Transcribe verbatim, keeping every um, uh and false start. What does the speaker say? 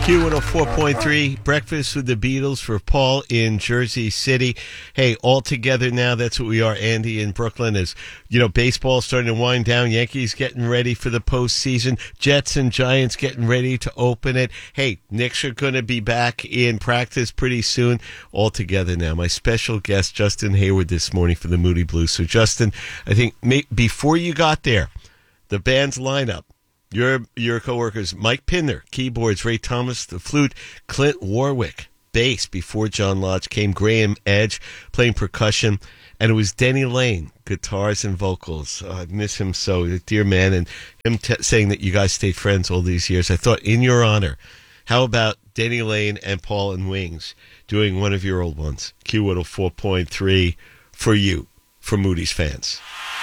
Q one oh four point three, Breakfast with the Beatles for Paul in Jersey City. Hey, all together now, that's what we are, Andy, in Brooklyn. As, you know, baseball starting to wind down, Yankees getting ready for the postseason, Jets and Giants getting ready to open it. Hey, Knicks are going to be back in practice pretty soon. All together now. My special guest, Justin Hayward, this morning for the Moody Blues. So, Justin, I think may- before you got there, the band's lineup, Your your co-workers, Mike Pinder, keyboards, Ray Thomas, the flute, Clint Warwick, bass, before John Lodge came, Graham Edge playing percussion, and it was Denny Lane, guitars and vocals. Oh, I miss him so, dear man, and him t- saying that you guys stayed friends all these years. I thought, in your honor, how about Denny Lane and Paul and Wings doing one of your old ones? Q one oh four point three for you, for Moody's fans.